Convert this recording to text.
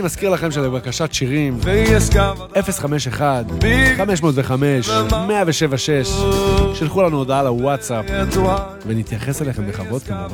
מזכיר לכם שלבקשת שירים 051-505-176 שלחו לנו הודעה לוואטסאפ ונתייחס אליכם בכבוד כמובן.